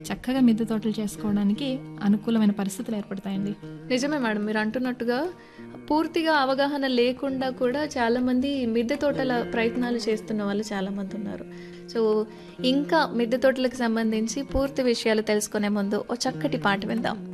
చక్కగా మిద్దె తోటలు చేసుకోవడానికి అనుకూలమైన పరిస్థితులు ఏర్పడతాయండి. నిజమే మేడం, మీరు అంటున్నట్టుగా పూర్తిగా అవగాహన లేకుండా కూడా చాలామంది మిద్దె తోటల ప్రయత్నాలు చేస్తున్న వాళ్ళు చాలామంది ఉన్నారు. సో ఇంకా మిద్దె తోటలకు సంబంధించి పూర్తి విషయాలు తెలుసుకునే ముందు ఓ చక్కటి పాట విందాం.